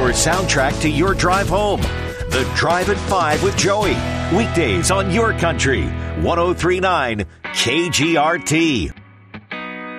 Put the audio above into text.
your soundtrack to your drive home. The Drive at 5 with Joey. Weekdays on your country. 103.9 KGRT.